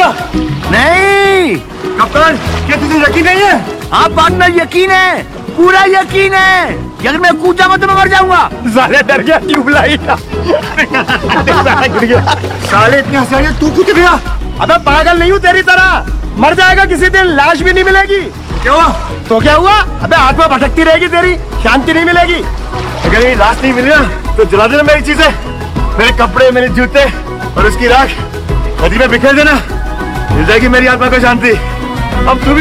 नहीं कप्तान, क्या तुझे यकीन नहीं है? हाँ पार्टनर, यकीन है, पूरा यकीन है। अगर मैं कूद जाऊंगा तो मैं मर जाऊंगा। साले डर गया, ट्यूबलाइट गिर गया। साले इतने हंसाइए, तू कूद गया। अबे पागल नहीं हूँ तेरी तरह, मर जाएगा किसी दिन, लाश भी नहीं मिलेगी। क्यों? तो क्या हुआ? अबे आत्मा भटकती रहेगी तेरी, शांति नहीं मिलेगी। अगर ये लाश नहीं मिली ना तो जला देना मेरी चीजें, मेरे कपड़े, मेरे जूते और उसकी राख नदी में बिखेर देना, मिल जाएगी मेरी आत्मा को शांति। अब तू